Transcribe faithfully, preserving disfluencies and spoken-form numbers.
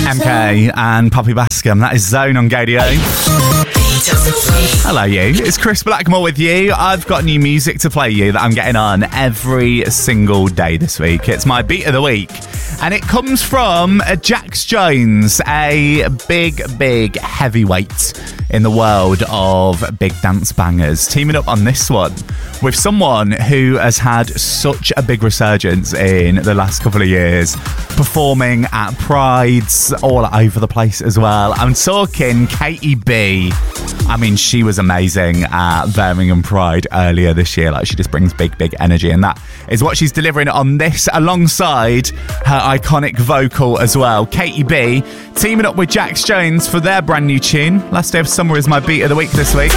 M K and Poppy Bascom. That is Zone on Gadio. Hello, you. It's Chris Blackmore with you. I've got new music to play you that I'm getting on every single day this week. It's my beat of the week. And it comes from Jax Jones, a big, big heavyweight in the world of big dance bangers, teaming up on this one with someone who has had such a big resurgence in the last couple of years, performing at Prides all over the place as well. I'm talking Katie B. I mean, she was amazing at Birmingham Pride earlier this year. Like, she just brings big, big energy, and that is what she's delivering on this, alongside her iconic vocal as well. Katie B teaming up with Jax Jones for their brand new tune. Last Day of Summer is my beat of the week this week.